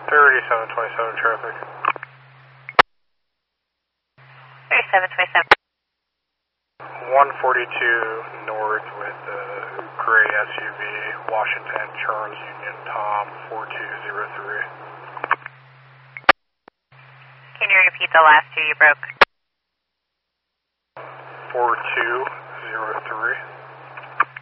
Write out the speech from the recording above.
3727 traffic. 3727. 142 north with gray SUV, Washington, Charles Union, Tom, 4203. Can you repeat the last two you broke? 4203.